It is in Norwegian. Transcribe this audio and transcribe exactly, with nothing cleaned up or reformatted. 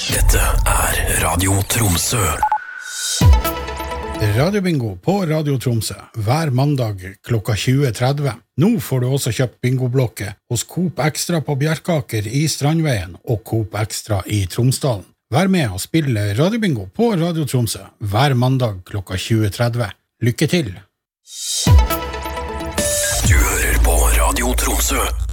Dette er Radio Tromsø. Radiobingo på Radio Tromsø hver mandag klokka tjue tretti. Nå får du også kjøpt bingoblokke hos Coop Extra på Bjerkaker i Strandveien og Coop Extra i Tromsdalen. Vær med og spille Radiobingo på Radio Tromsø hver mandag klokka tjue tretti. Lykke til! Du hører på Radio Tromsø.